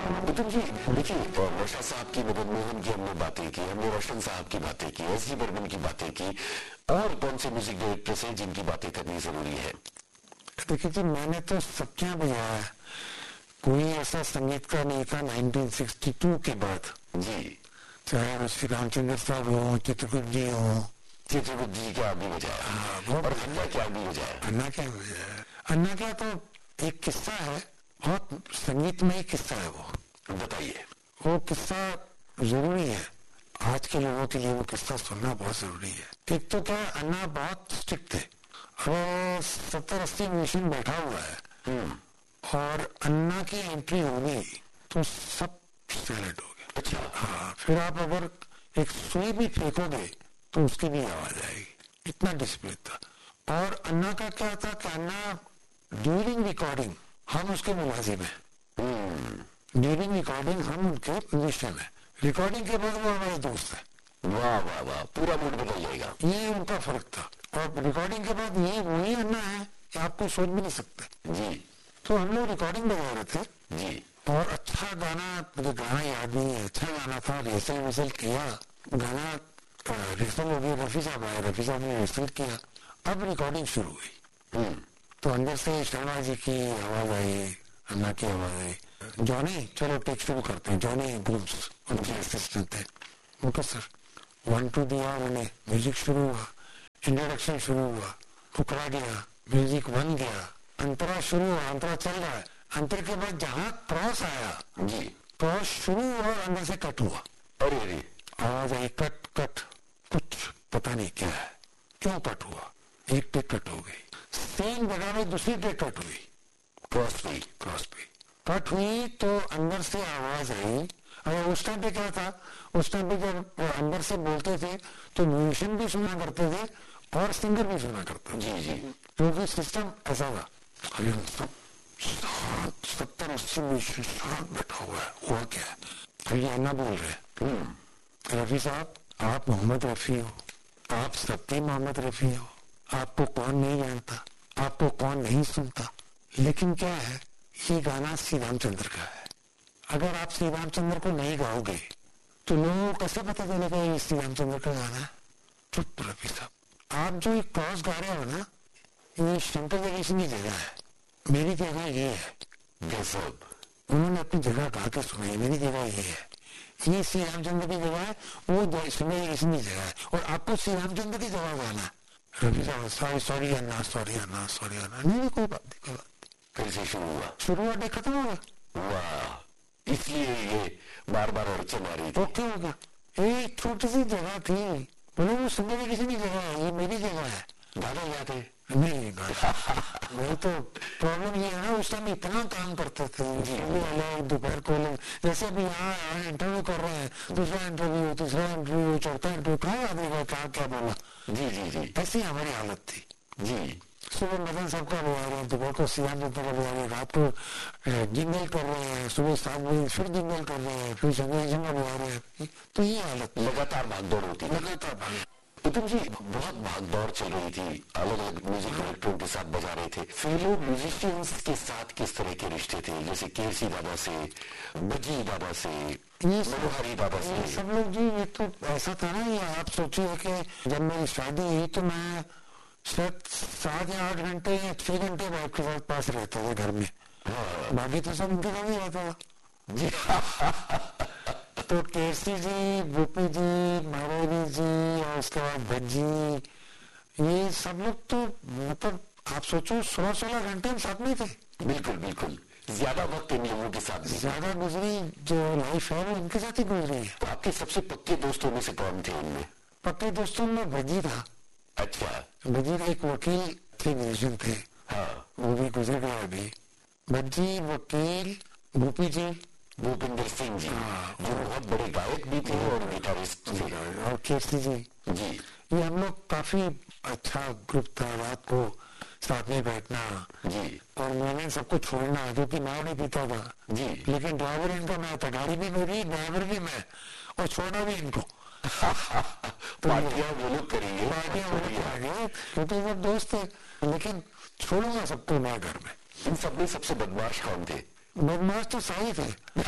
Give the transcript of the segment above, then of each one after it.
मिथुन जी, देखिए वर्षा साहब की, मदन मोहन की हमने बातें की, हमने रोशन साहब की बातें की, एस.डी. बर्मन की बातें की, और कौन से म्यूजिक डायरेक्टर्स हैं जिनकी बातें करनी जरूरी है? देखिए जी, मैंने तो सबके यहाँ बजाया है, कोई ऐसा संगीतकार नहीं था 1962 के बाद जी। चाहे वो श्री रामचंद्र साहब हो, चित्रगुप्त जी हो। चित्रगुप्त जी का आपने बजाया और अन्ना क्या आपने बजाया? अन्ना क्या बजाया? अन्ना क्या तो एक किस्सा है, बहुत संगीतमय किस्सा है वो। बताइए। वो किस्सा जरूरी है, आज के लोगों के लिए वो किस्सा सुनना बहुत जरूरी है। एक तो क्या, अन्ना बहुत स्ट्रिक्ट थे, वो 70-80 म्यूजिशियन बैठा हुआ है और अन्ना की एंट्री होगी तो सब साइलेंट हो गए। अच्छा। हाँ, फिर आप अगर एक सुई भी फेंकोगे तो उसकी भी आवाज आएगी, इतना डिसिप्लिन था। और अन्ना का क्या था कि अन्ना ड्यूरिंग रिकॉर्डिंग हम उसके मुलाजिम हैं, ड्यूरिंग रिकॉर्डिंग हम उनके म्यूजिशियन है, रिकॉर्डिंग के बाद वो हमारे दोस्त है। वाह वाह वाह, पूरा मूड बदल जाएगा। ये उनका फर्क था। और रिकॉर्डिंग के बाद ये वही अन्ना है कि आपको सोच भी नहीं सकते जी। तो हम लोग रिकॉर्डिंग बजा रहे थे जी। और अच्छा गाना, मुझे गाना याद नहीं है, अच्छा गाना था, रिहर्सल विसल किया, गाना रिहर्सल हो गई, रफी साहब आए, रफी साहब ने रिहर्सल किया, अब रिकॉर्डिंग शुरू हुई। तो अंदर से शर्मा जी की आवाज आई, अन्ना की आवाज आई, जॉनी चलो टेक शुरू करते हैं। जॉनी ग्रुप्स उनके असिस्टेंट थे, ओके सर, 1 2 दिया उन्होंने, म्यूजिक शुरू हुआ, इंट्रोडक्शन शुरू हुआ, फुकरा गया, म्यूजिक बन गया, अंतरा शुरू हुआ, अंतरा चल रहा है, अंतर के बाद जहां क्रॉस आया जी, क्रॉस शुरू हुआ और अंदर से कट हुआ। अरे अरे, आवाज आई कट कट, कुछ पता नहीं क्या है, क्यों कट हुआ, एक टेक कट हो गई, सेम जगह में दूसरी टेक कट हुई, क्रॉस भी कट हुई तो अंदर से आवाज आई। और उस टाइम पे क्या था, उस टाइम पे जब अंदर से बोलते थे तो म्यूजिशियन भी सुना करते थे और सिंगर भी सुना करते थे। जी जी, क्योंकि सिस्टम ऐसा था, 70-80 म्यूजिशियन साथ बैठा हुआ है, हुआ क्या है, तो ये अन्ना बोल रहे, रफी साहब आप मोहम्मद रफी हो, आप सबके मोहम्मद रफी हो, आपको कौन नहीं जानता, आपको कौन नहीं सुनता, लेकिन क्या है, ये गाना श्री रामचंद्र का है, अगर आप श्री रामचंद्र को नहीं गाओगे तो लोगों को कैसे पता चलेगा ये श्री रामचंद्र का गाना है? चुप रफी साहब, आप जो एक क्रॉस गा रहे हो ना, ये शंकर जगदीशन की जगह है, मेरी जगह ये है। गजब, उन्होंने अपनी जगह गा के सुनाई, मेरी जगह ये है, ये श्री रामचंद्र की जगह है, वो शंकर जगदीशन की जगह है, और आपको श्री रामचंद्र की जगह गाना है। रफी साहब सॉरी सॉरी अन्ना, सॉरी अन्ना, सॉरी अन्ना, नहीं कोई बात नहीं, कोई बात नहीं। फिर से शुरू हुआ, शुरुआत खत्म हो गया। वाह, इसलिए ये बार बार अड़चन आ रही थी। ओके हो गया, एक छोटी सी जगह थी, बोले वो शंकर जगदीशन की जगह है, ये मेरी जगह है, गाना जाते नहीं वही तो प्रॉब्लम ये है ना, उस टाइम इतना काम करते थे, दोपहर को लोग, जैसे अभी यहाँ इंटरव्यू कर रहे हैं, दूसरा इंटरव्यू, तीसरा इंटरव्यू, चौथा इंटरव्यू, कहाँ आदमी को क्या क्या बोला। जी जी जी, ऐसी हमारी हालत थी जी। सुबह मदन साहब का बजा रहे हैं, दोपहर को सीएम का बजा रहे हैं, रात को जिंगल कर रहे हैं, सुबह 7 बजे फिर जिंगल कर रहे हैं, फिर संजय का बजा रहे हैं, तो ये हालत लगातार भागदौड़ होती है। लगातार भाग। उत्तम जी, बहुत भागदौड़ चल रही थी, अलग अलग म्यूजिक डायरेक्टरों के साथ बजा रहे थे, फेलो म्यूजिशियंस के साथ किस तरह के रिश्ते थे, जैसे केसी बाबा से, बजी बाबा से, मनोहरी बाबा से? सब लोग जी, ये तो ऐसा था ना, ये आप सोचिए कि जब मेरी शादी हुई तो मैं शायद 7 या 8 घंटे या 6 घंटे वाइफ के साथ पास रहता था घर में, बाकी तो सब उनके साथ ही रहता था जी। तो केसी जी, गोपी जी, मारोरी जी, और उसके बाद भज्जी, ये सब लोग तो मतलब आप सोचो 16-16 घंटे हम साथ में थे। बिल्कुल बिल्कुल, ज्यादा वक्त इन लोगों के साथ ज्यादा गुजरी जो लाइफ है वो इनके साथ ही गुजरी है। तो आपके सबसे पक्के दोस्तों में से कौन थे इनमें? पक्के दोस्तों में भज्जी था। अच्छा। भज्जी एक वकील थे, म्यूजिशियन थे, हाँ, वो भी गुजर गया अभी। भज्जी, वकील, गोपी जी, भूपिंदर सिंह जी, जो बहुत बड़े गायक भी थे और गिटारिस्ट थे, और केसी जी जी। ये हम लोग काफी अच्छा ग्रुप था, रात को साथ में बैठना जी। और मैंने सबको छोड़ना, जो कि मैं नहीं पीता था जी, लेकिन ड्राइवर इनका मैं था, गाड़ी भी मेरी, ड्राइवर भी मैं, और छोड़ना भी इनको। पार्टियां वो लोग करेंगे, क्योंकि सब दोस्त थे, लेकिन छोड़ूंगा सबको मैं घर में। इन सब में सबसे बदमाश कौन थे? बदमाश तो सही थे।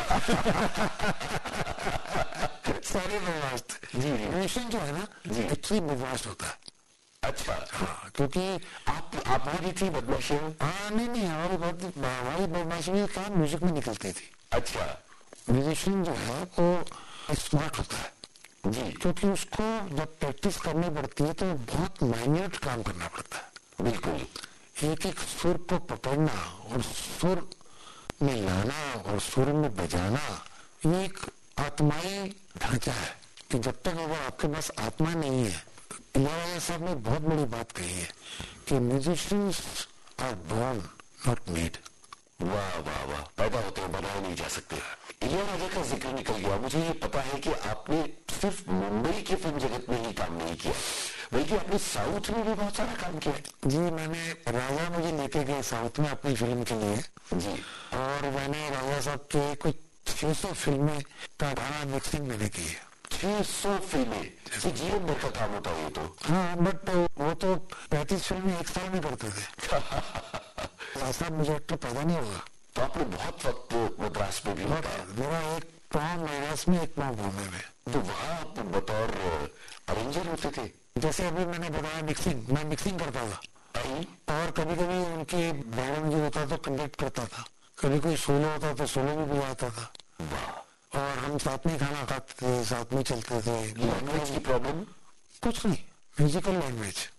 सारे बदमाश थे जी। म्यूजिशियन जो है ना एक्चुअली बदमाश होता है। अच्छा। हाँ, क्योंकि आप भी थी बदमाशी में? हाँ नहीं, हमारी बदमाशी में काम म्यूजिक में निकलती थी। अच्छा। म्यूजिशियन जो है वो स्मार्ट होता है जी। क्योंकि उसको जब प्रैक्टिस करनी पड़ती है तो बहुत माइन्यूट काम करना पड़ता है। बिल्कुल। एक एक सुर को पकड़ना और सुर में लाना और सुर में बजाना, ये एक आत्माई ढांचा है कि जब तक अगर आपके पास आत्मा नहीं है। इलायराजा साहब ने बहुत बड़ी बात कही है कि musicians are born not made. वाह वाह वाह, पैदा होते हैं, बनाए नहीं जा सकते। इलियाराजा का जिक्र निकल गया। मुझे ये पता है कि आपने सिर्फ मुंबई के फिल्म जगत में ही काम नहीं किया, बल्कि आपने साउथ में भी बहुत सारा काम किया। जी, मैंने राजा मुझे लेके गए साउथ में अपनी फिल्म के लिए जी। और मैंने राजा साहब के कुछ 600 फिल्में का गाना मिक्सिंग मैंने की है। 600 फिल्में, जैसे जीवन भर का काम होता है ये तो। हाँ, बट वो तो 35 फिल्में एक साल में करते थे। ऐसा मुझे एक्टर पैदा नहीं होगा। तो आपने बहुत वक्त मद्रास में भी बताया। मेरा एक पाँव मद्रास में, एक पाँव बॉम्बे में। तो वहाँ आप बतौर अरेंजर होते थे? जैसे अभी मैंने बताया मिक्सिंग, मैं मिक्सिंग करता था और कभी कभी उनके बैंड जो होता तो कंडक्ट करता था, कभी कोई सोलो होता तो सोलो भी बजाता था। वाह। और हम साथ में खाना खाते थे, साथ में चलते थे। लैंग्वेज की प्रॉब्लम? कुछ नहीं, म्यूजिकल लैंग्वेज।